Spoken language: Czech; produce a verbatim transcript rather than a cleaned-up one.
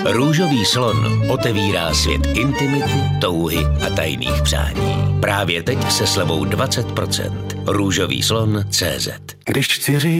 Růžový slon otevírá svět intimity, touhy a tajných přání. Právě teď se slevou dvacet procent. Růžový slon tečka cé zet. Když chci říct